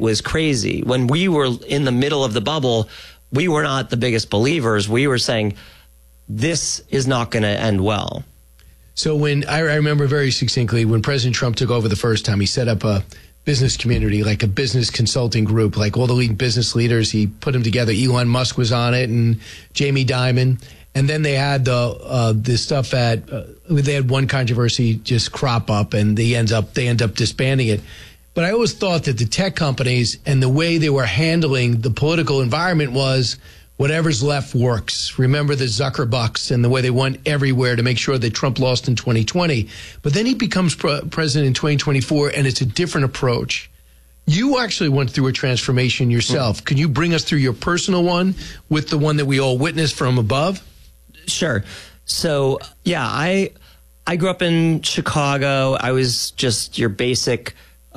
was crazy. When we were in the middle of the bubble, we were not the biggest believers. We were saying, this is not going to end well. So when I remember very succinctly, when President Trump took over the first time, he set up a business community, like a business consulting group, like all the leading business leaders. He put them together. Elon Musk was on it and Jamie Dimon. And then they had the stuff they had one controversy just crop up, and they end up disbanding it. But I always thought that the tech companies and the way they were handling the political environment was whatever's left works. Remember the Zuckerbucks and the way they went everywhere to make sure that Trump lost in 2020. But then he becomes president in 2024, and it's a different approach. You actually went through a transformation yourself. Can you bring us through your personal one with the one that we all witnessed from above? Sure. So, yeah, I grew up in Chicago. I was just your basic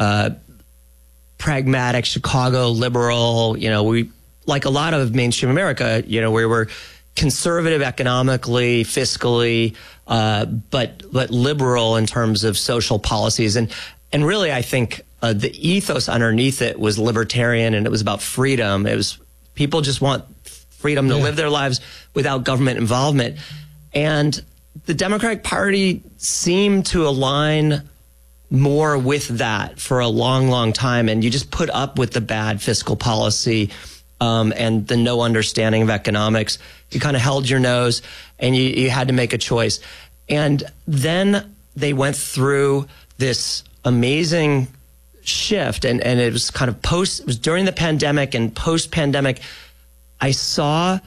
pragmatic Chicago liberal. You know, we, like a lot of mainstream America, you know, we were conservative economically, fiscally, but liberal in terms of social policies. And really, I think the ethos underneath it was libertarian, and it was about freedom. It was people just want freedom to live their lives without government involvement. And the Democratic Party seemed to align more with that for a long, long time. And you just put up with the bad fiscal policy and the no understanding of economics. You kind of held your nose, and you had to make a choice. And then they went through this amazing shift, and it was kind of it was during the pandemic and post-pandemic. I saw,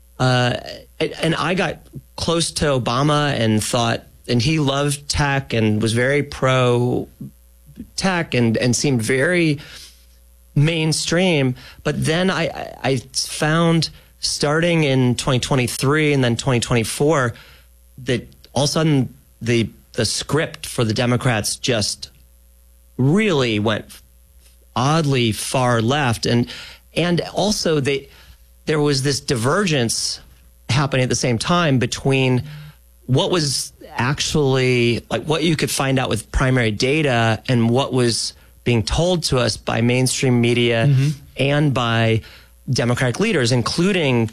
and I got close to Obama and thought, and he loved tech and was very pro tech and seemed very mainstream. But then I found, starting in 2023 and then 2024, that all of a sudden the script for the Democrats just really went oddly far left. And also there was this divergence happening at the same time between what was actually, like, what you could find out with primary data and what was being told to us by mainstream media and by Democratic leaders, including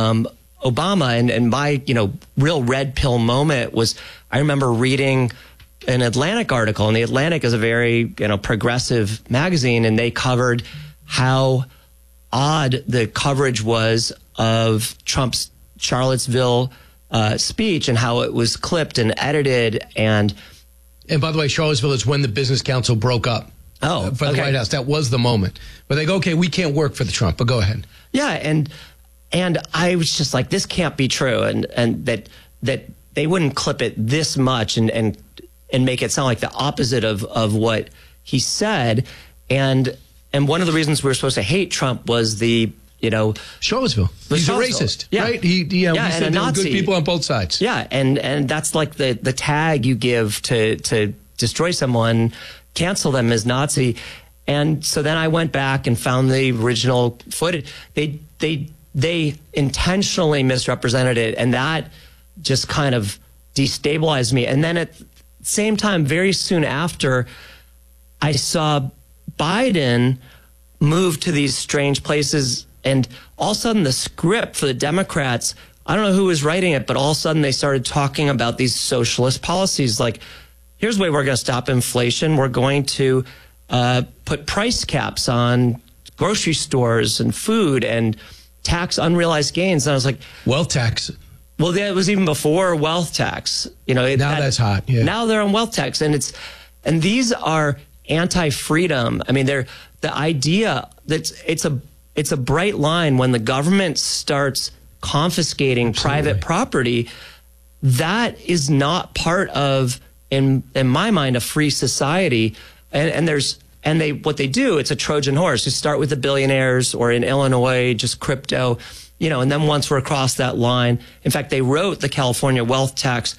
Obama. And my, real red pill moment was, I remember reading an Atlantic article, and the Atlantic is a very, progressive magazine, and they covered how odd the coverage was of Trump's Charlottesville speech, and how it was clipped and edited. And by the way, Charlottesville is when the Business Council broke up. For the White House. That was the moment. But they go, okay, we can't work for the Trump, but go ahead. Yeah, and I was just like, this can't be true, and that they wouldn't clip it this much and make it sound like the opposite of what he said. And one of the reasons we were supposed to hate Trump was Charlottesville. He's a racist, right? He said there were good people on both sides. Yeah, and that's like the tag you give to destroy someone, cancel them as Nazi. And so then I went back and found the original footage. They intentionally misrepresented it, and that just kind of destabilized me. And then at the same time, very soon after, I saw Biden move to these strange places, and all of a sudden the script for the Democrats, I don't know who was writing it, but all of a sudden they started talking about these socialist policies, like, here's the way we're going to stop inflation. We're going to put price caps on grocery stores and food and tax unrealized gains. And I was like, wealth tax. Well, it was even before wealth tax. Now that's hot. Yeah. Now they're on wealth tax, and these are anti-freedom. I mean, they're the idea that it's a bright line when the government starts confiscating private property. That is not part of, in my mind, a free society. What they do, it's a Trojan horse. You start with the billionaires, or in Illinois, just crypto, and then once we're across that line, in fact, they wrote the California wealth tax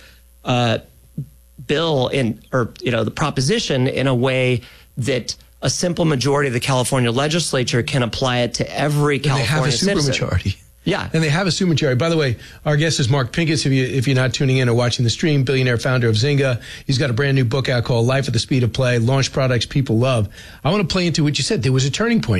bill the proposition in a way that a simple majority of the California legislature can apply it to every California citizen. They have a supermajority. Yeah. And they have a supermajority. By the way, our guest is Mark Pincus. If you're not tuning in or watching the stream, billionaire founder of Zynga. He's got a brand new book out called Life at the Speed of Play, Launch Products People Love. I want to play into what you said. There was a turning point.